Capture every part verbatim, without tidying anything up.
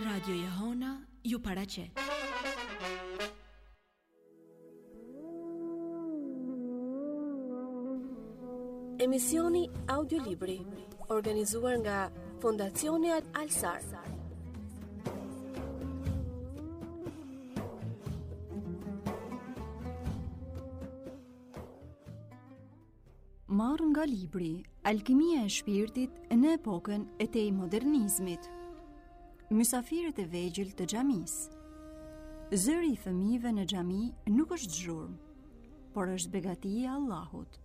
Radio Jehona ju paraqet. Emisioni audiolibri organizuar nga Fondacioni Al-Sar. Marrë nga libri Alkimia e shpirtit në epokën e tej modernizmit. Mysafirët e vegjël të xhamis. Zëri i fëmijëve në xhami nuk është zhurmë, por është begati e Allahut.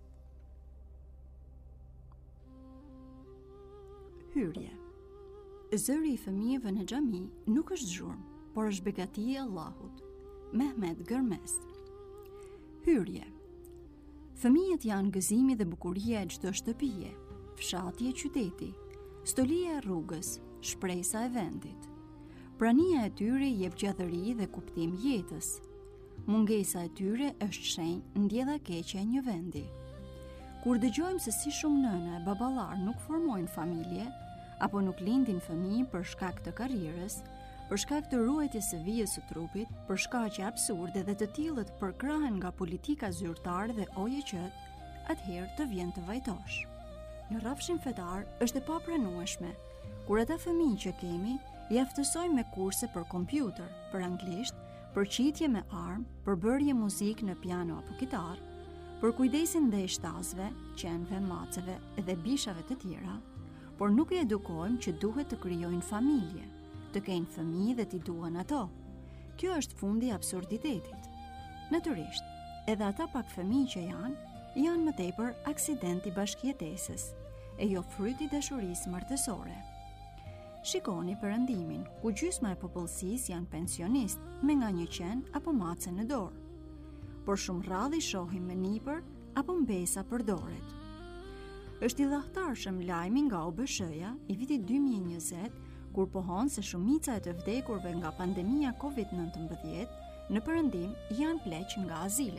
Hyrje. Zëri i fëmijëve në xhami nuk është zhurmë, por është begati e Allahut. Mehmet Gërmes. Hyrje. Fëmijët janë gëzimi dhe bukuria e çdo shtëpie, fshati e qyteti, stolia e rrugës, shpresa e vendit. Prania e tyre jep gjallëri dhe kuptim jetës. Mungesa e tyre është shenjë ndjedha keqe e një vendi. Kur dëgjojmë se si shumë nëna e baballar nuk formojnë familje, apo nuk lindin fëmijë për shkak të karrierës, për shkak të ruajtjes së vijës së trupit, për shkaqe absurde dhe të tillët përkrahen nga politika zyrtare dhe O J Q-t, atëherë të vjen të vajtosh. Në rrafshin fetar është e papranueshme kur ata fëmijë që kemi i aftësojmë me kurse për kompjuter, për anglisht, për qitje me armë, për bërje muzikë në piano apo kitar, për kujdesin ndaj shtazëve, qenve, maceve dhe bishave të tjera, por nuk i edukojmë që duhet të krijojnë familje, të kenë fëmijë dhe t'i duan ato. Kjo është fundi i absurditetit. Natyrisht, edhe ata pak fëmijë që janë, janë më tepër aksidenti bashkëjetesës, e jo fryti i dashurisë martësore. Shikoni perëndimin, ku gjysma e popullsisë janë pensionist me nga një qen apo mace në dorë. Por shumë rrallë i shohim me nipër apo mbesa për doret. Është i dhahtarshëm lajmi nga O B S-ja i vitit dy mijë e njëzet, kur pohon se shumica e të vdekurve nga pandemia covid nëntëmbëdhjetë në perëndim janë pleq nga azilet.